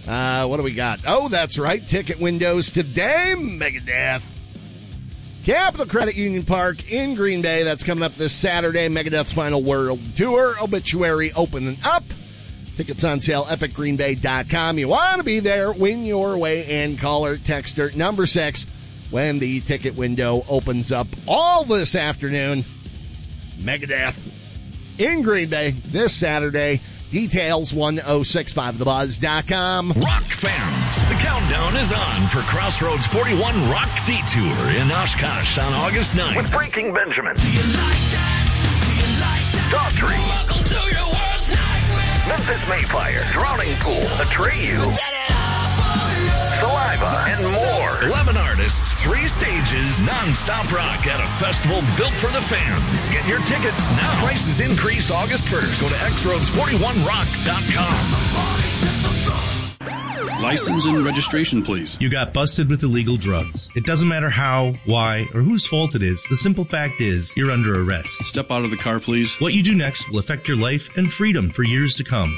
What do we got? Oh, that's right. Ticket windows today. Megadeth. Capital Credit Union Park in Green Bay. That's coming up this Saturday. Megadeth's Final World Tour. Obituary opening up. Tickets on sale, epicgreenbay.com. You want to be there, win your way, and call or text her number 6 when the ticket window opens up all this afternoon. Megadeth in Green Bay this Saturday. Details 1065thebuzz.com. Rock fans, the countdown is on for Crossroads 41 Rock Detour in Oshkosh on August 9th. With Breaking Benjamin, Daughtry, Memphis Mayfire, Drowning Pool, Atreyu, Saliva, and more. 11 artists, 3 stages, non-stop rock at a festival built for the fans. Get your tickets now. Prices increase August 1st. Go to xroads41rock.com. License and registration, please. You got busted with illegal drugs. It doesn't matter how, why, or whose fault it is. The simple fact is, you're under arrest. Step out of the car, please. What you do next will affect your life and freedom for years to come.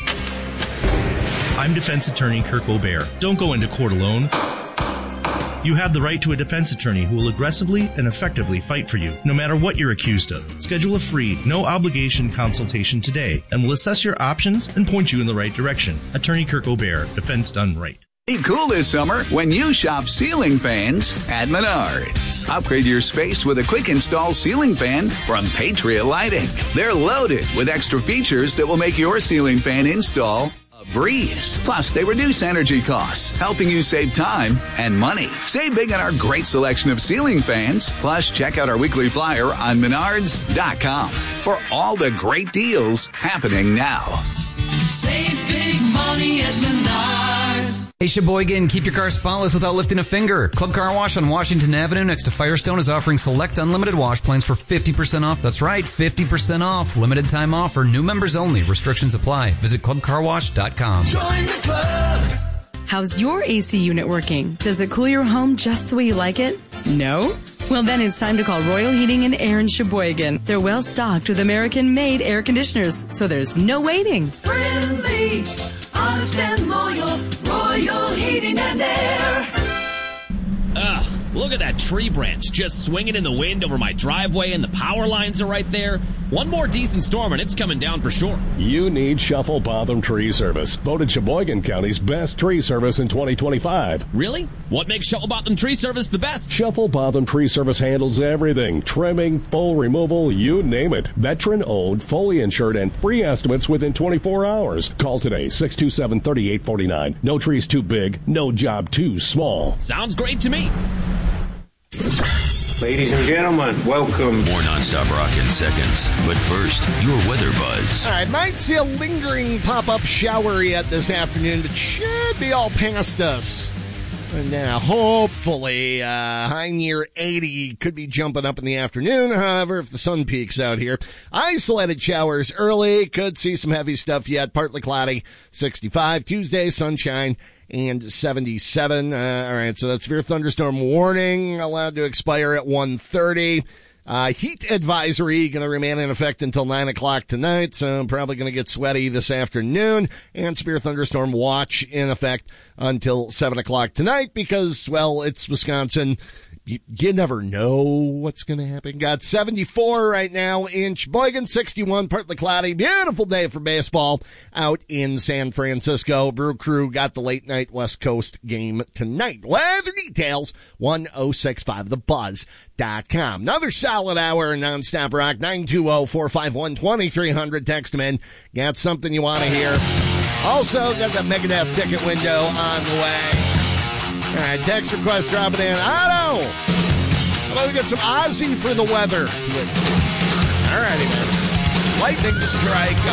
I'm defense attorney Kirk O'Bear. Don't go into court alone. You have the right to a defense attorney who will aggressively and effectively fight for you, no matter what you're accused of. Schedule a free, no-obligation consultation today, and we'll assess your options and point you in the right direction. Attorney Kirk O'Bear, defense done right. Be cool this summer when you shop ceiling fans at Menards. Upgrade your space with a quick install ceiling fan from Patriot Lighting. They're loaded with extra features that will make your ceiling fan install a breeze. Plus, they reduce energy costs, helping you save time and money. Save big on our great selection of ceiling fans. Plus, check out our weekly flyer on Menards.com for all the great deals happening now. Save big money at Menards. Hey, Sheboygan, keep your car spotless without lifting a finger. Club Car Wash on Washington Avenue next to Firestone is offering select unlimited wash plans for 50% off. That's right, 50% off. Limited time offer. New members only. Restrictions apply. Visit clubcarwash.com. Join the club. How's your AC unit working? Does it cool your home just the way you like it? No? Well, then it's time to call Royal Heating and Air in Sheboygan. They're well stocked with American-made air conditioners, so there's no waiting. Friendly, honest and loyal, Royal Heating and Air. Ugh, look at that tree branch just swinging in the wind over my driveway and the power lines are right there. One more decent storm and it's coming down for sure. You need Shuffle Botham Tree Service, voted Sheboygan County's best tree service in 2025. Really? What makes Shuffle Botham Tree Service the best? Shuffle Botham Tree Service handles everything. Trimming, full removal, you name it. Veteran-owned, fully insured, and free estimates within 24 hours. Call today, 627-3849. No tree's too big, no job too small. Sounds great to me. Ladies and gentlemen, welcome. More nonstop rock in seconds. But first, your weather buzz. All right, might see a lingering pop-up shower yet this afternoon, but should be all past us. And hopefully, high near 80 could be jumping up in the afternoon. However, if the sun peaks out here, isolated showers early. Could see some heavy stuff yet. Partly cloudy, 65. Tuesday, sunshine, and 77. All right, so that severe thunderstorm warning allowed to expire at 1:30. Heat advisory going to remain in effect until 9 o'clock tonight, so I'm probably going to get sweaty this afternoon. And severe thunderstorm watch in effect until 7 o'clock tonight because, well, it's Wisconsin. You never know what's going to happen. Got 74 right now in Sheboygan, 61, partly cloudy. Beautiful day for baseball out in San Francisco. Brew Crew got the late night West Coast game tonight. Weather details, 1065thebuzz.com. Another solid hour of nonstop rock, 920-451-2300. Text them in. Got something you want to hear. Also, got the Megadeth ticket window on the way. All right, text request dropping in. Otto! How about we get some Ozzy for the weather? All righty, man. Lightning strike